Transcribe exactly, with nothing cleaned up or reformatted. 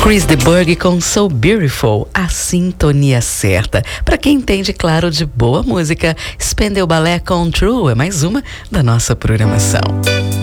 Chris de Burgh com So Beautiful, a sintonia certa. Para quem entende, claro, de boa música, Spandau Ballet com True é mais uma da nossa programação.